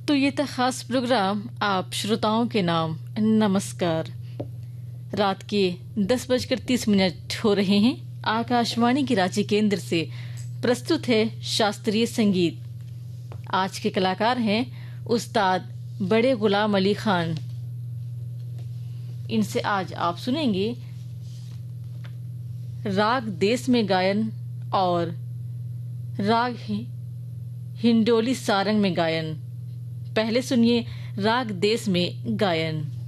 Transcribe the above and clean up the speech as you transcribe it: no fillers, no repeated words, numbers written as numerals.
तो ये था खास प्रोग्राम आप श्रोताओं के नाम। नमस्कार। रात के 10:30 हो रहे हैं। आकाशवाणी की रांची केंद्र से प्रस्तुत है शास्त्रीय संगीत। आज के कलाकार हैं उस्ताद बड़े गुलाम अली खान। इनसे आज आप सुनेंगे राग देश में गायन और राग हिंडोली सारंग में गायन। पहले सुनिए राग देश में गायन।